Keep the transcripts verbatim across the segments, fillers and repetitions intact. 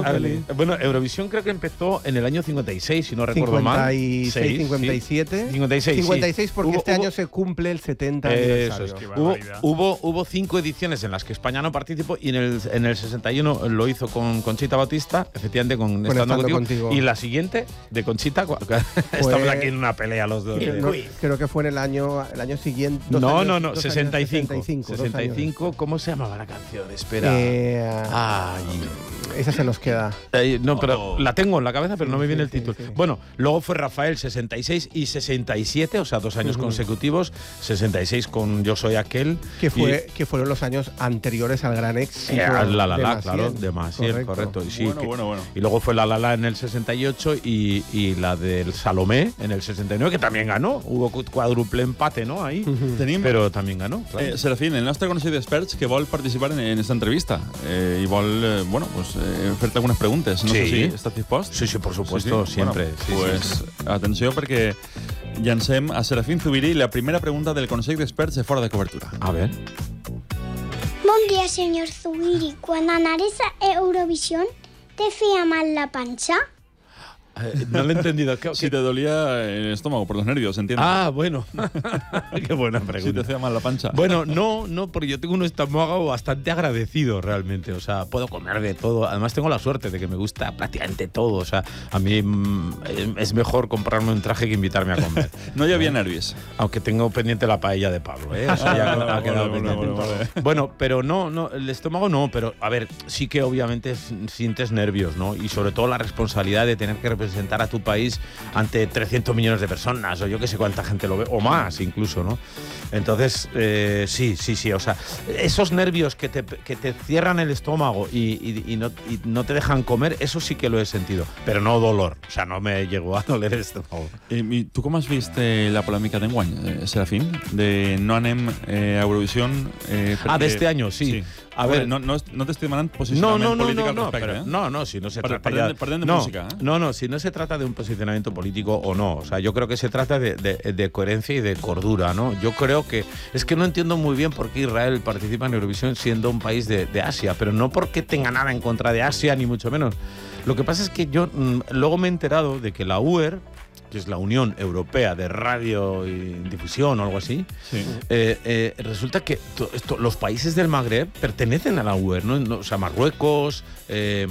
tu peli. Bueno, Eurovisión creo que empezó en el año cincuenta y seis, si no recuerdo cincuenta mal. y seis, cincuenta y siete. cincuenta y seis, cincuenta y seis porque hubo, este hubo, año se cumple el setenta Eso aniversario. es. Hubo, hubo, hubo cinco ediciones en las que España no participó y en el, en el sesenta y uno lo hizo con Conchita Bautista, efectivamente con, con Estando, Estando contigo, contigo. Y la siguiente, de Conchita, estamos aquí en una pelea los dos. No, creo que fue en el año, el año siguiente. No, años, no, no, sesenta y cinco. sesenta y cinco, sesenta y cinco, ¿cómo se llamaba la canción? Espera. Eh, Ay. Esa se nos queda. Eh, no, pero oh. la tengo en la cabeza, pero sí, no me viene sí, el título. Sí, sí. Bueno, luego fue Rafael, sesenta y seis y sesenta y siete, o sea, dos años uh-huh. consecutivos. sesenta y seis con Yo Soy Aquel. Que, fue, y, que fueron los años anteriores al gran éxito. Eh, la La La, de claro, de Maciel, correcto. correcto. Y, sí, bueno, que, bueno, bueno. y luego fue La La La en el sesenta y ocho y, y la del Salomé en el sesenta y nueve, que también ganó. Hubo cuádruple empate, ¿no? Ahí. Uh-huh. Tenim, però també ganó. Claro. Eh, Serafín, el nostre conocido d'experts que vol participar en, en esta entrevista eh, i vol, eh, bueno, pues, eh, fer-te algunes preguntes. No sí. sé si estàs dispost. Sí, sí, por supuesto, sí, sí. siempre. Bueno, sí, pues sí. atenció perquè llancem a Serafín Zubiri la primera pregunta del Consell d'Experts de Fora de Cobertura. A ver. Bon dia, senyor Zubiri. Quan anares a Eurovisión, ¿te feia mal la panxa? Eh, no lo he entendido. ¿Qué, si te dolía el estómago por los nervios, ¿entiendes? Ah, bueno. Qué buena pregunta. Si te hacía mal la pancha. Bueno, no, no, porque yo tengo un estómago bastante agradecido realmente. O sea, puedo comer de todo. Además, tengo la suerte de que me gusta prácticamente todo. O sea, a mí mmm, es mejor comprarme un traje que invitarme a comer. No ya había nervios. Aunque tengo pendiente la paella de Pablo, ¿eh? O sea, ya ah, ha quedado bueno, pendiente. Bueno, bueno. bueno, pero no, no, el estómago no. Pero, a ver, sí que obviamente sientes nervios, ¿no? Y sobre todo la responsabilidad de tener que representar a tu país ante trescientos millones de personas, o yo que sé cuánta gente lo ve, o más incluso, ¿no? Entonces, eh, sí, sí, sí, o sea, esos nervios que te, que te cierran el estómago y, y, y, no, y no te dejan comer, eso sí que lo he sentido, pero no dolor, o sea, no me llegó a doler el estómago. Eh, ¿Tú cómo has visto la polèmica d'enguany, eh, Serafín? De no anem eh, a Eurovisión... Eh, ah, de este año, sí. sí. A ver, no, no, no te estoy demandando posicionamiento no, no, político no, al no, respecte, pero, ¿eh? no, no, si no se Para, trata de, de no, música, ¿eh? No, no, si no se trata de un posicionamiento político o no, o sea, yo creo que se trata de, de, de coherencia y de cordura, ¿no? Yo creo que, es que no entiendo muy bien por qué Israel participa en Eurovisión siendo un país de, de Asia, pero no porque tenga nada en contra de Asia, ni mucho menos. Lo que pasa es que yo mmm, luego me he enterado de que la U E R, que es la Unión Europea de Radio y Difusión o algo así, sí. eh, eh, resulta que to, esto, los países del Magreb pertenecen a la U E R, ¿no? No, o sea, Marruecos, eh,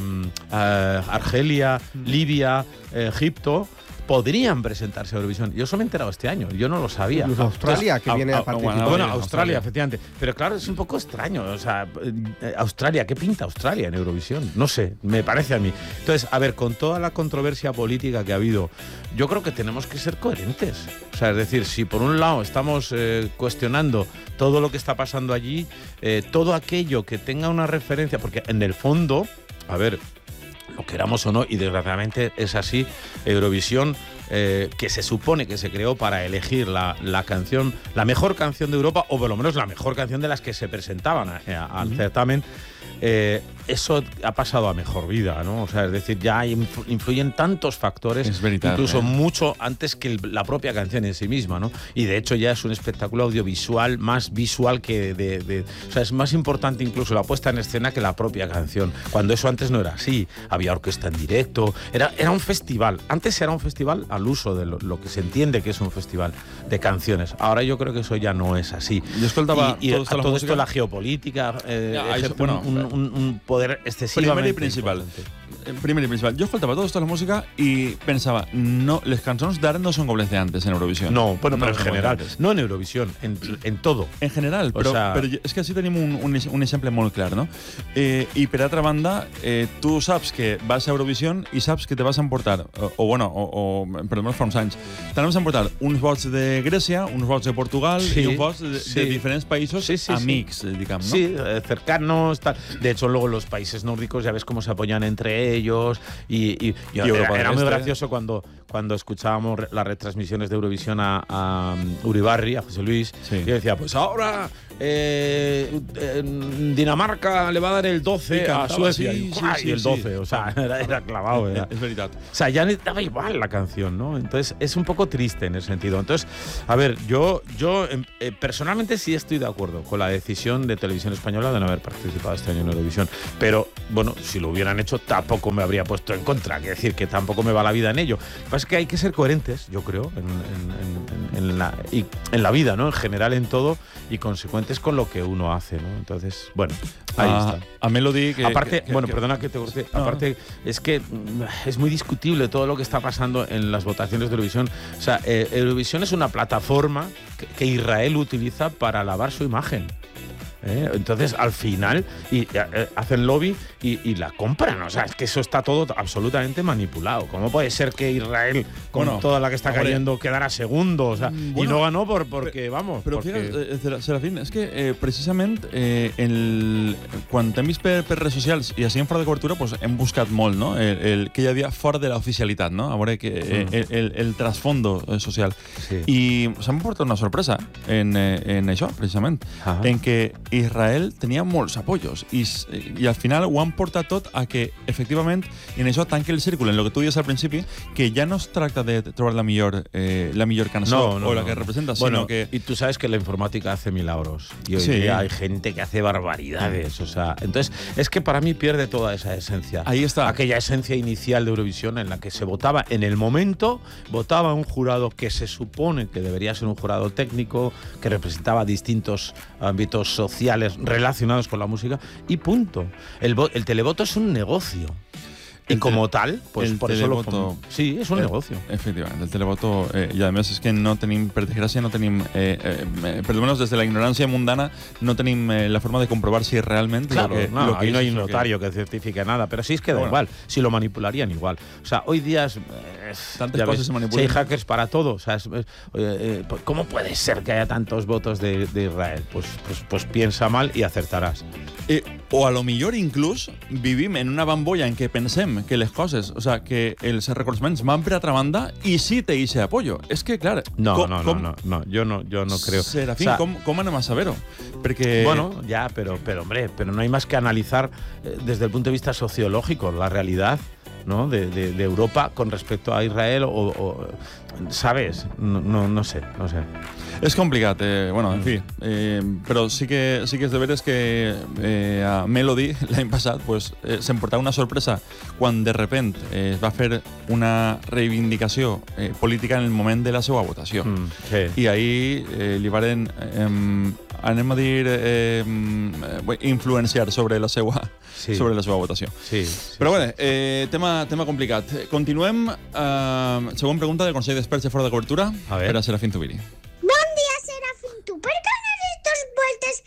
eh, Argelia, Libia, eh, Egipto, podrían presentarse a Eurovisión. Yo eso me he enterado este año, yo no lo sabía. Incluso Australia, Entonces, que viene a, a participar. Bueno, Australia, Australia, efectivamente. Pero claro, es un poco extraño. O sea, eh, Australia, ¿qué pinta Australia en Eurovisión? No sé, me parece a mí. Entonces, a ver, con toda la controversia política que ha habido, yo creo que tenemos que ser coherentes. O sea, es decir, si por un lado estamos eh, cuestionando todo lo que está pasando allí, eh, todo aquello que tenga una referencia, porque en el fondo, a ver, lo queramos o no, y desgraciadamente es así, Eurovisión, eh, que se supone que se creó para elegir la, la canción, la mejor canción de Europa, o por lo menos la mejor canción de las que se presentaban a, a, al uh-huh. certamen, eh, eso ha pasado a mejor vida, ¿no? O sea, es decir, ya influyen tantos factores, es verdad, incluso eh. mucho antes que el, la propia canción en sí misma, ¿no? Y de hecho ya es un espectáculo audiovisual, más visual que de, de... O sea, es más importante incluso la puesta en escena que la propia canción, cuando eso antes no era así. Había orquesta en directo, era, era un festival. Antes era un festival al uso de lo, lo que se entiende que es un festival de canciones. Ahora yo creo que eso ya no es así. Yo escoltaba y, y todo, a todo esto la geopolítica eh, ja, això, bueno, un, un, un poder excesivamente primer i principal. Primer i principal. Jo escoltava tota la música i pensava, no, les cançons d'ara no són com les de antes en Eurovisión. No, bueno, no, pero en general, no en Eurovisión, en, en todo. En general, però, o sea, però és que així tenim un, un, un exemple molt clar, no? Eh, I per altra banda, eh, tu saps que vas a Eurovisión i saps que te vas a emportar, o, o bueno, o, o per almenys fa uns anys, te vas a emportar uns vots de Grècia, uns vots de Portugal sí, i uns vots de, sí. de diferents països sí, sí, amics, sí. digamos, ¿no? Sí, eh, cercanos, tal. De hecho, luego los países nórdicos ya ves cómo se apoyan entre ellos y, y, y, y era, era muy gracioso cuando, cuando escuchábamos re- las retransmisiones de Eurovisión a, a um, Uribarri, a José Luis, Sí. y decía, pues ahora eh, eh, Dinamarca le va a dar el doce Y a cantaba, Suecia, sí, y, sí, ¡guau! sí, y el sí. doce, o sea, era, era clavado. Era. Es verdad. O sea, ya daba igual la canción, ¿no? Entonces es un poco triste en ese sentido. Entonces, a ver, yo, yo eh, personalmente sí estoy de acuerdo con la decisión de Televisión Española de no haber participado este año en Eurovisión. Pero, bueno, si lo hubieran hecho, tampoco me habría puesto en contra. Quiero decir que tampoco me va la vida en ello. Lo que pasa es que hay que ser coherentes, yo creo, en, en, en, en, la, y en la vida, ¿no? En general, en todo, y consecuentes con lo que uno hace, ¿no? Entonces, bueno, ahí a, está. A Melody que... Aparte, que- que- bueno, que- perdona que te corte. No, Aparte, es que mm, es muy discutible todo lo que está pasando en las votaciones de Eurovisión. O sea, eh, Eurovisión es una plataforma que, que Israel utiliza para lavar su imagen. ¿eh? Entonces, al final, y, eh, hacen lobby y, y la compran. O sea, es que eso está todo absolutamente manipulado. ¿Cómo puede ser que Israel, con Bueno, toda la que está hombre. cayendo, quedara segundo? O sea, Mm, y bueno, no ganó por, porque, vamos. Però porque... fíjate, eh, Sera- Serafín, és que eh, precisament eh, el, quan t'hem vist per, per redes socials i així en fora de cobertura pues, hem buscat molt no? el, el, que hi havia fora de l'oficialitat, no? A veure que, eh, el, el, el trasfondo eh, social. Sí. I s'han portat una sorpresa en, eh, en això, precisament, Ajá. en que Israel tenia molts apoyos i, s- i al final ho han portat tot a que, efectivament, i en això tanca el círculo, en el que tu dius al principi, que ja no es tracta de trobar la millor, eh, la millor cançó No, no, o la no, que no. representa, Bueno, sino que... y tú sabes que la informática hace milagros. Y hoy Sí. día hay gente que hace barbaridades. O sea, entonces, es que para mí pierde toda esa esencia. Ahí está. Aquella esencia inicial de Eurovisión en la que se votaba en el momento, votaba un jurado que se supone que debería ser un jurado técnico, que representaba distintos ámbitos sociales relacionados con la música, y punto. El, vo- el televoto es un negocio. Y El como te- tal, pues el por eso lo televoto- pon- Sí, es un Eh, negocio. Efectivament, el televoto, eh, i a més és que no tenim, per desgràcia, no tenim, eh, eh, per lo menos des de la ignorància mundana, no tenim eh, la forma de comprobar si realment Claro, lo que, no, lo que ahí no es hay es un lo que- notario que certifique nada, pero sí es que da Bueno. igual, si lo manipularían igual. O sea, hoy día es, es- Tantas ya cosas ves, se manipulan. si hay hackers para todo, o sea, es- es- eh, eh, ¿cómo puede ser que haya tantos votos de, de Israel? Pues, pues, pues piensa mal y acertarás. Eh, o a lo millor inclús vivim en una bambolla en què pensem que les coses, o sea, que els reconeixements van per altra banda i sí té ese apoyo. És que, clar... No, com, no, no, com, no, no, yo no, yo no creo. Serafín, O sea, com, com anem a saber-ho? Perquè... Bueno, ya, pero, pero hombre, pero no hay más que analizar eh, desde el punto de vista sociológico la realidad, ¿no? de, de- de Europa con respecto a Israel o, o- ¿sabes? No, no, no sé, no sé. És complicat, eh, bueno, en fi. Eh, però sí que, sí que és de veres que eh, a Melody l'any passat pues, eh, s'emportava una sorpresa quan de repent eh, es va fer una reivindicació eh, política en el moment de la seva votació. Mm, sí. I ahir eh, li varen, eh, anem a dir, eh, eh, influenciar sobre la seva, Sí. sobre la seva votació. Sí, sí, Però sí. bé, eh, tema, tema complicat. Continuem. Eh, següent pregunta del Consell d'Experts de Fora de Cobertura A ver. per a Serafín Zubiri. Buen día, Serafín. ¿Tú por qué no das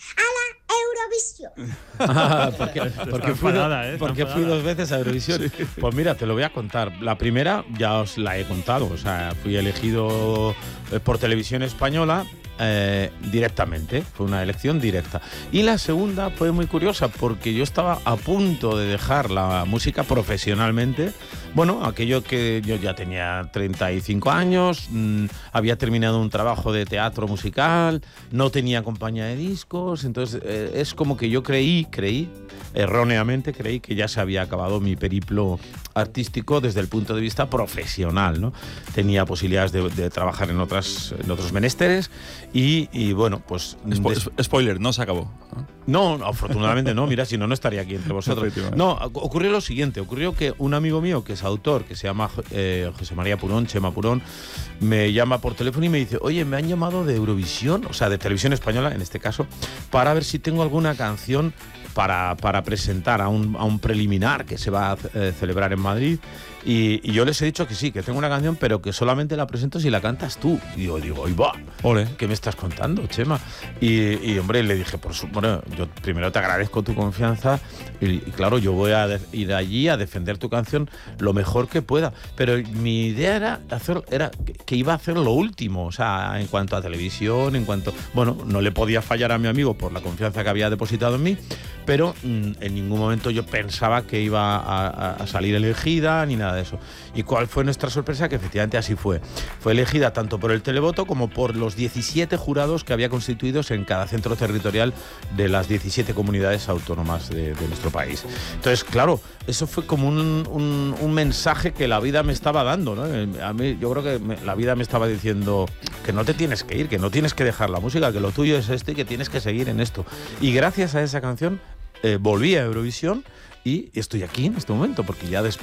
dos vueltas a la Eurovisión? Ah, porque porque, Está fui, do- enfadada, ¿eh? Está porque fui enfadada. dos veces a Eurovisión. Pues mira, te lo voy a contar. La primera ya os la he contado. O sea, fui elegido eh, por Televisión Española eh, directamente. Fue una elección directa. Y la segunda fue muy curiosa porque yo estaba a punto de dejar la música profesionalmente. Bueno, aquello que yo ya tenía treinta y cinco años, mmm, había terminado un trabajo de teatro musical, no tenía compañía de discos, entonces eh, es como que yo creí, creí, erróneamente creí que ya se había acabado mi periplo artístico desde el punto de vista profesional, ¿no? Tenía posibilidades de, de trabajar en, otras, en otros menesteres y, y bueno, pues... Spo des- spoiler, no se acabó. ¿no? no, no, afortunadamente no, mira, si no, no estaría aquí entre vosotros. Efectivamente. No, ocurrió lo siguiente, ocurrió que un amigo mío que es autor, que se llama eh, José María Purón, Chema Purón, me llama por teléfono y me dice, oye, me han llamado de Eurovisión, o sea, de Televisión Española en este caso, para ver si tengo alguna canción para, para presentar a un, a un preliminar que se va a eh, celebrar en Madrid. Y, y yo les he dicho que sí, que tengo una canción, pero que solamente la presento si la cantas tú. Y yo digo, ¡ay, va! Ole. ¿Qué me estás contando, Chema? Y, y, hombre, le dije, por su, bueno, yo primero te agradezco tu confianza y, y claro, yo voy a de- ir allí a defender tu canción lo mejor que pueda. Pero mi idea era, hacer, era que, que iba a hacer lo último, o sea, en cuanto a televisión, en cuanto... Bueno, no le podía fallar a mi amigo por la confianza que había depositado en mí, pero mm, en ningún momento yo pensaba que iba a, a salir elegida ni nada de eso. ¿Y cuál fue nuestra sorpresa? Que efectivamente así fue. Fue elegida tanto por el televoto como por los diecisiete jurados que había constituidos en cada centro territorial de las diecisiete comunidades autónomas de, de nuestro país. Entonces, claro, eso fue como un, un, un mensaje que la vida me estaba dando, ¿no? A mí, yo creo que me, la vida me estaba diciendo que no te tienes que ir, que no tienes que dejar la música, que lo tuyo es esto y que tienes que seguir en esto. Y gracias a esa canción eh, volví a Eurovisión y estoy aquí en este momento, porque ya después